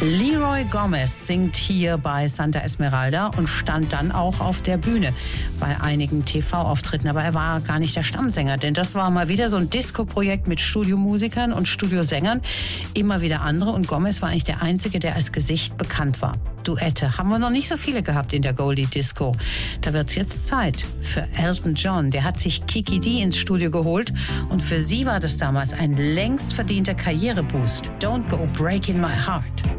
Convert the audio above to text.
Leroy Gomez singt hier bei Santa Esmeralda und stand dann auch auf der Bühne bei einigen TV-Auftritten. Aber er war gar nicht der Stammsänger, denn das war mal wieder so ein Disco-Projekt mit Studiomusikern und Studiosängern. Immer wieder andere, und Gomez war eigentlich der Einzige, der als Gesicht bekannt war. Duette haben wir noch nicht so viele gehabt in der Goldie Disco. Da wird's jetzt Zeit für Elton John. Der hat sich Kiki Dee ins Studio geholt und für sie war das damals ein längst verdienter Karriereboost. Don't Go Breaking My Heart.